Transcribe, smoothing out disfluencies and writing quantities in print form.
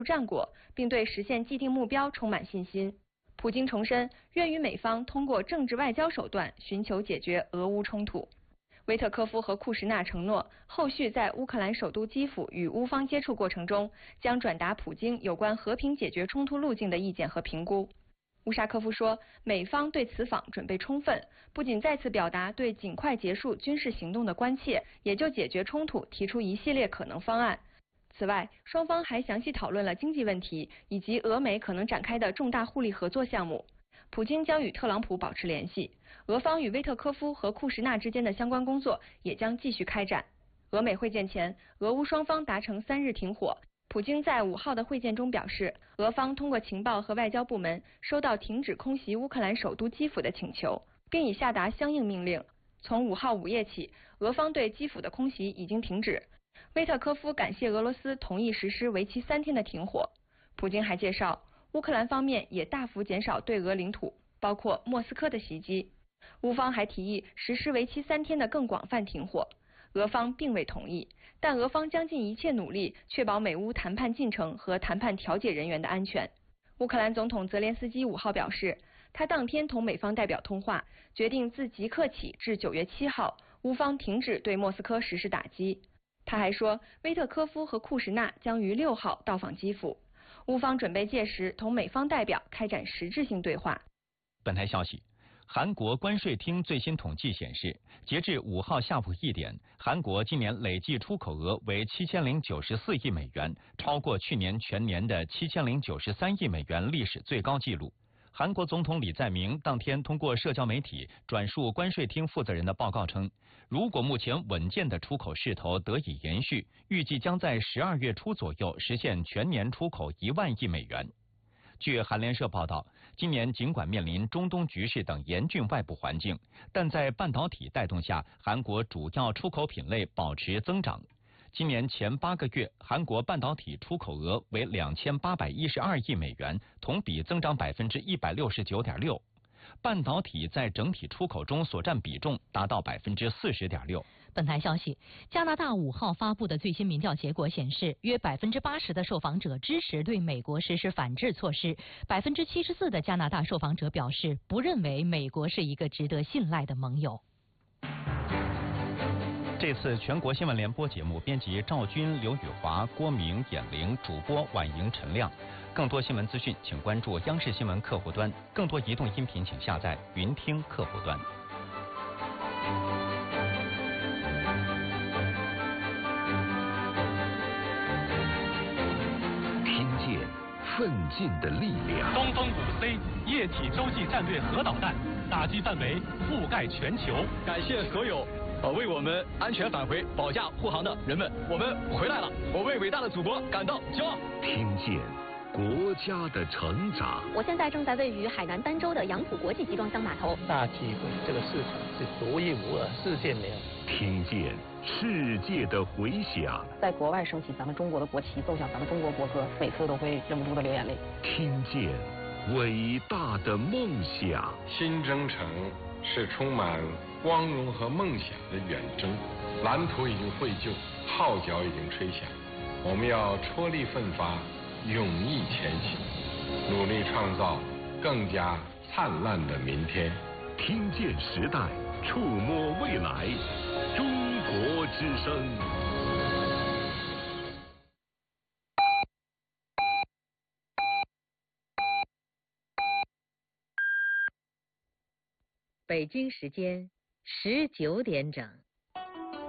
战果，并对实现既定目标充满信心。普京重申，愿与美方通过政治外交手段寻求解决俄乌冲突。维特科夫和库什纳承诺，后续在乌克兰首都基辅与乌方接触过程中，将转达普京有关和平解决冲突路径的意见和评估。乌沙科夫说，美方对此访准备充分，不仅再次表达对尽快结束军事行动的关切，也就解决冲突提出一系列可能方案。此外，双方还详细讨论了经济问题以及俄美可能展开的重大互利合作项目。普京将与特朗普保持联系，俄方与威特科夫和库什纳之间的相关工作也将继续开展。俄美会见前，俄乌双方达成3日停火。普京在5号的会见中表示，俄方通过情报和外交部门收到停止空袭乌克兰首都基辅的请求，并已下达相应命令。从5号午夜起，俄方对基辅的空袭已经停止。威特科夫感谢俄罗斯同意实施为期3天的停火。普京还介绍，乌克兰方面也大幅减少对俄领土，包括莫斯科的袭击。乌方还提议实施为期3天的更广泛停火。俄方并未同意，但俄方将尽一切努力确保美乌谈判进程和谈判调解人员的安全。乌克兰总统泽连斯基5号表示，他当天同美方代表通话，决定自即刻起至9月7号，乌方停止对莫斯科实施打击。他还说，威特科夫和库什纳将于6号到访基辅，乌方准备届时同美方代表开展实质性对话。 本台消息。韩国关税厅最新统计显示，截至5号下午1点，韩国今年累计出口额为7094亿美元，超过去年全年的7093亿美元历史最高纪录。韩国总统李在明当天通过社交媒体转述关税厅负责人的报告称，如果目前稳健的出口势头得以延续，预计将在12月初左右实现全年出口1万亿美元。据韩联社报道，今年尽管面临中东局势等严峻外部环境，但在半导体带动下，韩国主要出口品类保持增长。今年前8个月，韩国半导体出口额为2812亿美元，同比增长169.6%。半导体在整体出口中所占比重达到40.6%。 本台消息，加拿大5号发布的最新民调结果显示，约80%的受访者支持对美国实施反制措施，74%的加拿大受访者表示不认为美国是一个值得信赖的盟友。 这次全国新闻联播节目编辑赵军、刘宇华、郭明、闫玲，主播婉莹、陈亮。更多新闻资讯，请关注央视新闻客户端。更多移动音频，请下载云听客户端。 听见奋进的力量。 东风5C 液体洲际战略核导弹，打击范围覆盖全球。 感谢所有为我们安全返回保驾护航的人们，我们回来了，我为伟大的祖国感到骄傲。 听见国家的成长。 我现在正在位于海南儋州的杨浦国际集装箱码头。 大机会，这个市场是独一无二，世界没有。 听见世界的回响。 在国外升起咱们中国的国旗，奏响咱们中国国歌，每次都会忍不住的流眼泪。 听见伟大的梦想。 新征程是充满光荣和梦想的远征，蓝图已经绘就，号角已经吹响，我们要踔厉奋发，勇毅前行，努力创造更加灿烂的明天。 听见时代，触摸未来，中国之声。 北京时间19点整。